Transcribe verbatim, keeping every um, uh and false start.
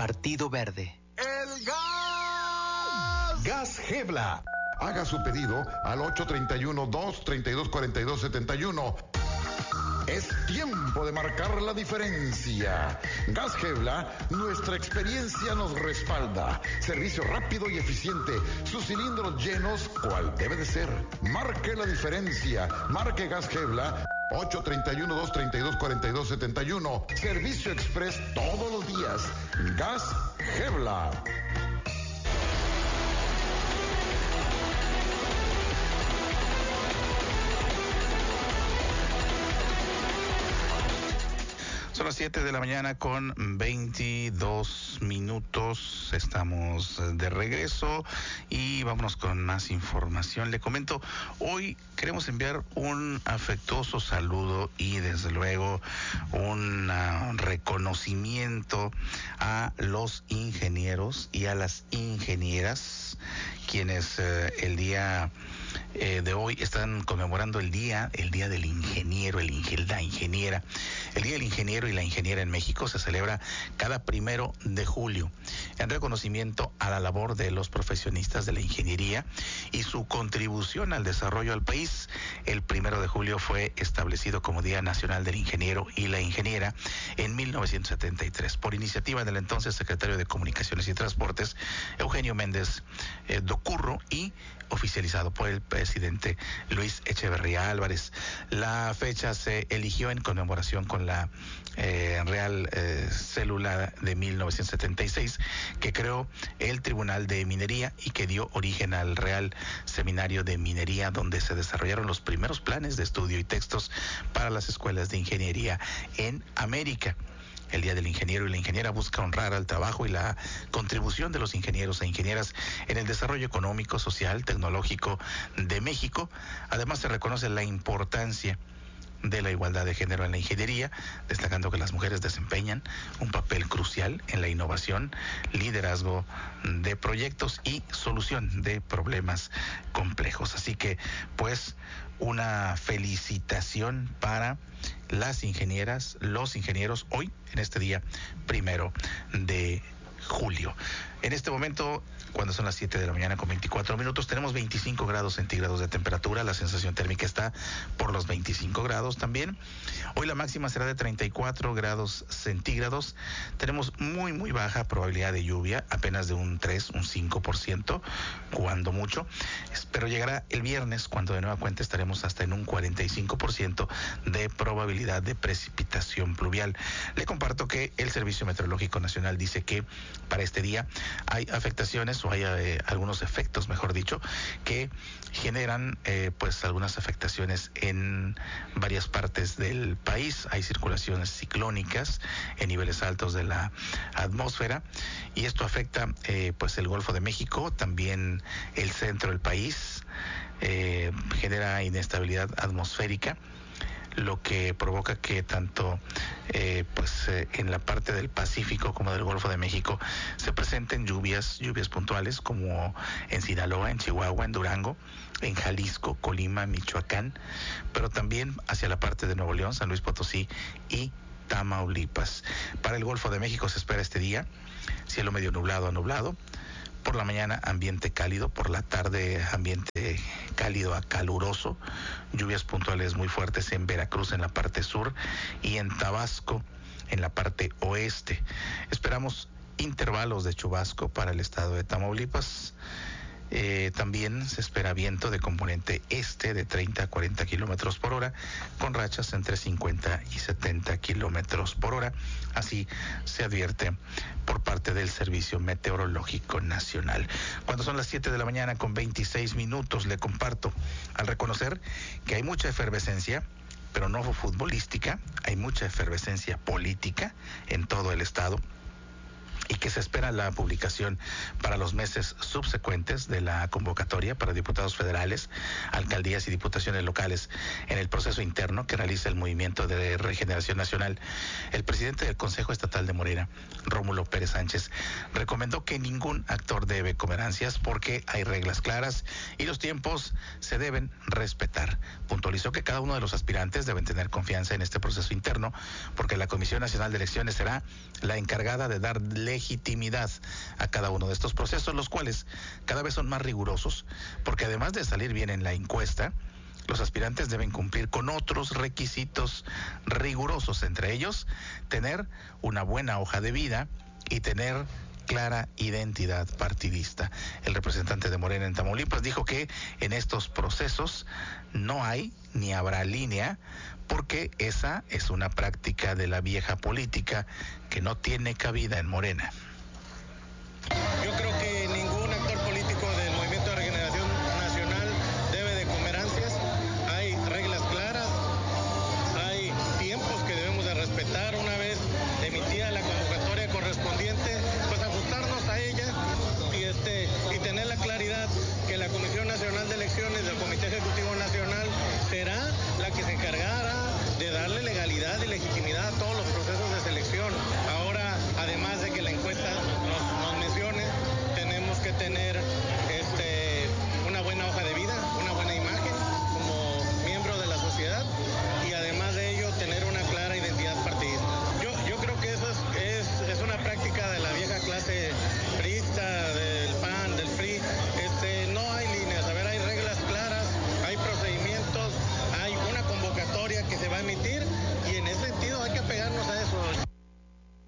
Partido Verde. ¡El gas! Gas Gebla. Haga su pedido al ocho tres uno, dos tres dos, cuatro dos siete uno. Es tiempo de marcar la diferencia. Gas Gebla, nuestra experiencia nos respalda. Servicio rápido y eficiente. Sus cilindros llenos, cual debe de ser. Marque la diferencia. Marque Gas Gebla. ocho tres uno, dos tres dos, cuatro dos siete uno. Servicio express todos los días. Gas Gebla. Son las siete de la mañana con veintidós minutos. Estamos de regreso y vámonos con más información. Le comento, hoy queremos enviar un afectuoso saludo y desde luego un uh, reconocimiento a los ingenieros y a las ingenieras, quienes uh, el día eh, de hoy están conmemorando el día, el día del ingeniero, el ingen, la ingeniera. El Día del Ingeniero y la Ingeniera en México se celebra cada primero de julio en reconocimiento a la labor de los profesionistas de la ingeniería y su contribución al desarrollo del país. El primero de julio fue establecido como Día Nacional del Ingeniero y la Ingeniera en mil novecientos setenta y tres por iniciativa del entonces secretario de Comunicaciones y Transportes, Eugenio Méndez eh, Docurro, y oficializado por el presidente Luis Echeverría Álvarez. La fecha se eligió en conmemoración con la eh, Real eh, Célula de mil novecientos setenta y seis, que creó el Tribunal de Minería y que dio origen al Real Seminario de Minería, donde se desarrollaron los primeros planes de estudio y textos para las escuelas de ingeniería en América. El Día del Ingeniero y la Ingeniera busca honrar al trabajo y la contribución de los ingenieros e ingenieras en el desarrollo económico, social, tecnológico de México. Además, se reconoce la importancia de la igualdad de género en la ingeniería, destacando que las mujeres desempeñan un papel crucial en la innovación, liderazgo de proyectos y solución de problemas complejos. Así que, pues, una felicitación para las ingenieras, los ingenieros, hoy, en este día primero de julio. En este momento, cuando son las siete de la mañana con veinticuatro minutos, tenemos veinticinco grados centígrados de temperatura, la sensación térmica está por los veinticinco grados también. Hoy la máxima será de treinta y cuatro grados centígrados. Tenemos muy, muy baja probabilidad de lluvia, apenas de un tres, un cinco por ciento, cuando mucho. Pero llegará el viernes, cuando de nueva cuenta estaremos hasta en un cuarenta y cinco por ciento de probabilidad de precipitación pluvial. Le comparto que el Servicio Meteorológico Nacional dice que para este día hay afectaciones o hay eh, algunos efectos, mejor dicho, que generan eh, pues algunas afectaciones en varias partes del país. Hay circulaciones ciclónicas en niveles altos de la atmósfera y esto afecta eh, pues el Golfo de México, también el centro del país, eh, genera inestabilidad atmosférica, lo que provoca que tanto eh, pues eh, en la parte del Pacífico como del Golfo de México se presenten lluvias, lluvias puntuales, como en Sinaloa, en Chihuahua, en Durango, en Jalisco, Colima, Michoacán, pero también hacia la parte de Nuevo León, San Luis Potosí y Tamaulipas. Para el Golfo de México se espera este día cielo medio nublado a nublado. Por la mañana ambiente cálido, por la tarde ambiente cálido a caluroso, lluvias puntuales muy fuertes en Veracruz en la parte sur y en Tabasco en la parte oeste. Esperamos intervalos de chubasco para el estado de Tamaulipas. Eh, también se espera viento de componente este de treinta a cuarenta kilómetros por hora, con rachas entre cincuenta y setenta kilómetros por hora. Así se advierte por parte del Servicio Meteorológico Nacional. Cuando son las siete de la mañana con veintiséis minutos, le comparto, al reconocer que hay mucha efervescencia, pero no futbolística, hay mucha efervescencia política en todo el estado, y que se espera la publicación para los meses subsecuentes de la convocatoria para diputados federales, alcaldías y diputaciones locales en el proceso interno que realiza el Movimiento de Regeneración Nacional. El presidente del Consejo Estatal de Morena, Rómulo Pérez Sánchez, recomendó que ningún actor debe comer ansias porque hay reglas claras y los tiempos se deben respetar. Puntualizó que cada uno de los aspirantes deben tener confianza en este proceso interno porque la Comisión Nacional de Elecciones será la encargada de darle legitimidad a cada uno de estos procesos, los cuales cada vez son más rigurosos, porque además de salir bien en la encuesta, los aspirantes deben cumplir con otros requisitos rigurosos, entre ellos tener una buena hoja de vida y tener clara identidad partidista. El representante de Morena en Tamaulipas dijo que en estos procesos no hay ni habrá línea, porque esa es una práctica de la vieja política que no tiene cabida en Morena.